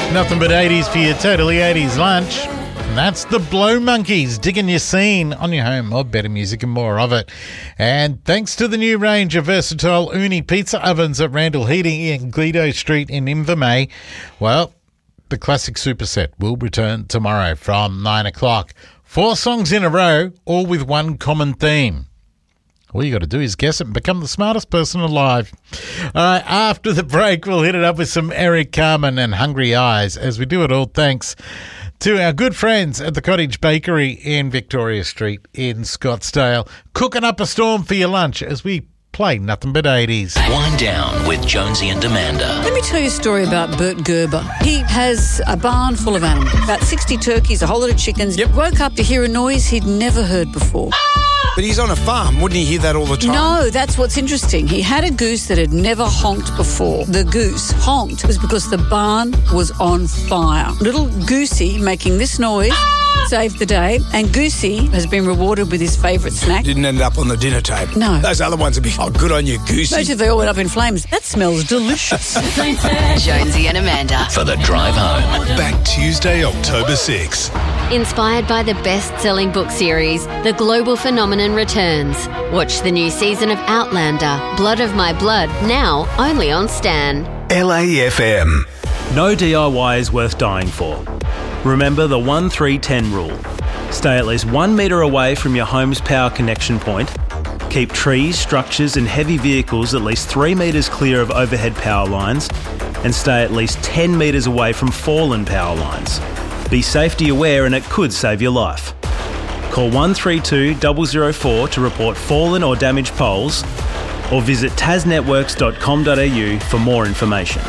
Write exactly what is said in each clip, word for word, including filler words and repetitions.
Nothing but eighties for your totally eighties lunch. And that's the Blow Monkeys, digging your scene on your home of better music and more of it. And thanks to the new range of versatile Uni pizza ovens at Randall Heating in Glido Street in Invermay, well, the classic superset will return tomorrow from nine o'clock. Four songs in a row, all with one common theme. All you got to do is guess it and become the smartest person alive. All right, after the break, we'll hit it up with some Eric Carmen and Hungry Eyes, as we do it all thanks to our good friends at the Cottage Bakery in Victoria Street in Scottsdale, cooking up a storm for your lunch as we play Nothing But eighties. Wind Down with Jonesy and Amanda. Let me tell you a story about Bert Gerber. He has a barn full of animals, about sixty turkeys, a whole lot of chickens. Yep. Woke up to hear a noise he'd never heard before. But he's on a farm. Wouldn't he hear that all the time? No, that's what's interesting. He had a goose that had never honked before. The goose honked was because the barn was on fire. Little Goosey making this noise saved the day, and Goosey has been rewarded with his favourite snack. Didn't end up on the dinner table. No. Those other ones would be, oh, good on you, Goosey. Imagine if they all went up in flames. That smells delicious. Jonesy and Amanda for the drive home. Back Tuesday, October sixth. Inspired by the best-selling book series, The Global Phenomenon returns. Watch the new season of Outlander, Blood of My Blood, now only on Stan. L A F M. No D I Y is worth dying for. Remember the one three ten rule. Stay at least one metre away from your home's power connection point. Keep trees, structures and heavy vehicles at least three metres clear of overhead power lines, and stay at least ten metres away from fallen power lines. Be safety aware and it could save your life. Call one three two zero zero four to report fallen or damaged poles, or visit tasnetworks dot com dot a u for more information.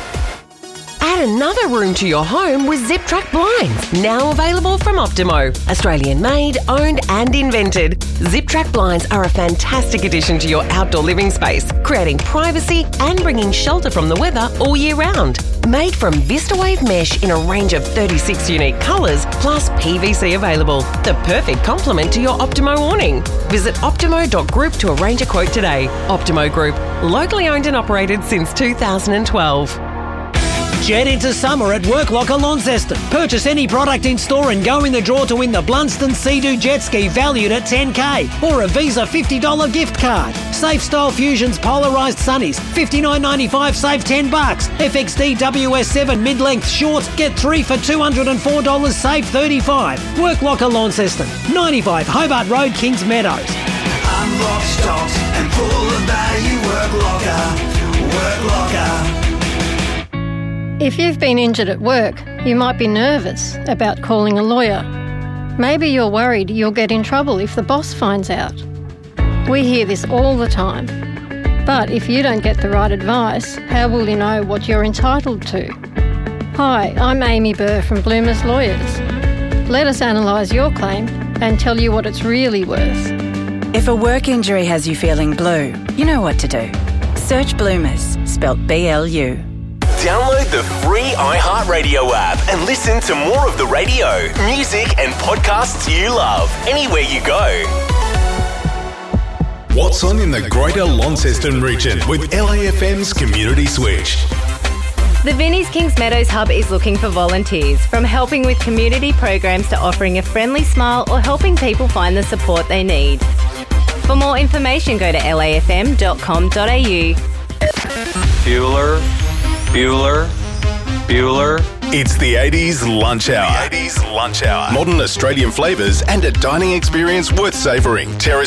Add another room to your home with Zip Track Blinds, now available from Optimo. Australian made, owned and invented. Zip Track Blinds are a fantastic addition to your outdoor living space, creating privacy and bringing shelter from the weather all year round. Made from VistaWave mesh in a range of thirty-six unique colours, plus P V C available. The perfect complement to your Optimo awning. Visit optimo dot group to arrange a quote today. Optimo Group, locally owned and operated since two thousand twelve. Jet into summer at Worklocker Launceston. Purchase any product in store and go in the draw to win the Blunston Sea-Doo jet ski valued at ten K or a Visa fifty dollars gift card. Safe Style Fusions polarised sunnies, fifty-nine ninety-five, save ten bucks. F X D W S seven mid-length shorts, get three for two hundred four dollars, save thirty-five. Worklocker Launceston, ninety-five Hobart Road, Kings Meadows. Unlock stocks and pull the value. Worklocker, Worklocker. If you've been injured at work, you might be nervous about calling a lawyer. Maybe you're worried you'll get in trouble if the boss finds out. We hear this all the time. But if you don't get the right advice, how will you know what you're entitled to? Hi, I'm Amy Burr from Bloomers Lawyers. Let us analyse your claim and tell you what it's really worth. If a work injury has you feeling blue, you know what to do. Search Bloomers, spelt B L U. Download the free iHeartRadio app and listen to more of the radio, music and podcasts you love anywhere you go. What's on in the Greater Launceston region with L A F M's Community Switch. The Vinnie's Kings Meadows Hub is looking for volunteers, from helping with community programs to offering a friendly smile or helping people find the support they need. For more information, go to L A F M dot com dot a u. Bueller. Bueller, Bueller. It's the eighties lunch hour. The eighties lunch hour. Modern Australian flavours and a dining experience worth savouring. Terrace